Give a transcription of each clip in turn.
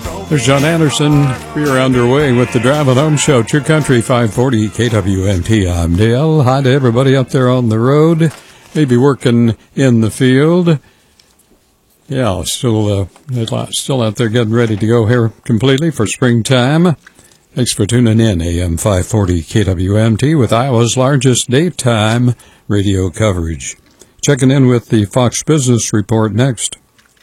There's John Anderson. We are underway with the Driving Home Show. True Country 540 KWMT. I'm Dale. Hi to everybody up there on the road. Maybe working in the field. Yeah, still out there getting ready to go here completely for springtime. Thanks for tuning in. AM 540 KWMT with Iowa's largest daytime radio coverage. Checking in with the Fox Business Report next.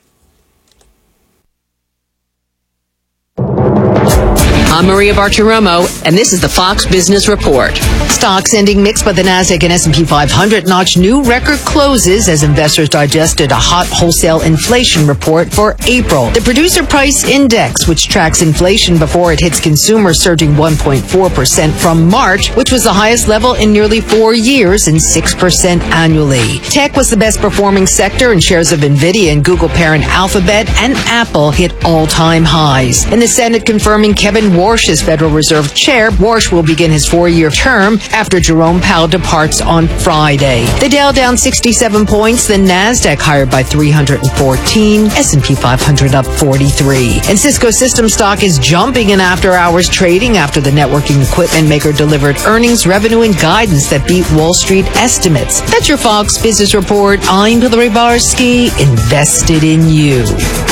I'm Maria Bartiromo, and this is the Fox Business Report. Stocks ending mixed, but the Nasdaq and S&P 500 notched new record closes as investors digested a hot wholesale inflation report for April. The Producer Price Index, which tracks inflation before it hits consumers, surging 1.4% from March, which was the highest level in nearly 4 years and 6% annually. Tech was the best performing sector, and shares of NVIDIA and Google parent Alphabet and Apple hit all-time highs. In the Senate confirming Kevin Warsh as Federal Reserve Chair, Warsh will begin his 4-year term after Jerome Powell departs on Friday. The Dow down 67 points, the Nasdaq higher by 314, S&P 500 up 43. And Cisco Systems stock is jumping in after-hours trading after the networking equipment maker delivered earnings, revenue, and guidance that beat Wall Street estimates. That's your Fox Business Report. I'm Hillary Barsky, invested in you.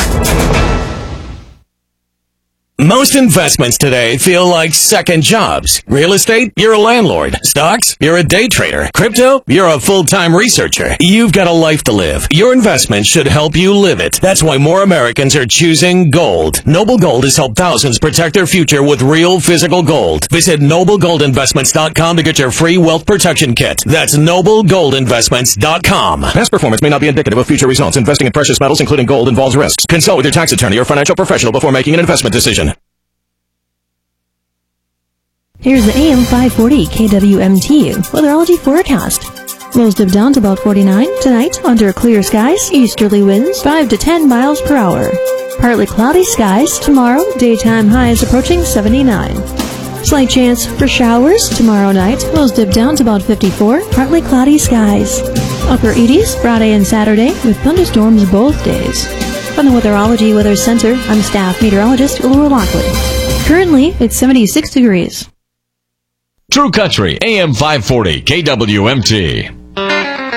Most investments today feel like second jobs. Real estate, you're a landlord. Stocks, you're a day trader. Crypto, you're a full-time researcher. You've got a life to live. Your investment should help you live it. That's why more Americans are choosing gold. Noble Gold has helped thousands protect their future with real physical gold. Visit NobleGoldInvestments.com to get your free wealth protection kit. That's NobleGoldInvestments.com. Past performance may not be indicative of future results. Investing in precious metals, including gold, involves risks. Consult with your tax attorney or financial professional before making an investment decision. Here's the AM 540 KWMT weatherology forecast. Lows dip down to about 49 tonight under clear skies, easterly winds 5 to 10 miles per hour. Partly cloudy skies tomorrow, daytime highs approaching 79. Slight chance for showers tomorrow night, lows dip down to about 54, partly cloudy skies. Upper 80s Friday and Saturday with thunderstorms both days. From the Weatherology Weather Center, I'm staff meteorologist Laura Lockwood. Currently, it's 76 degrees. True Country, AM 540, KWMT.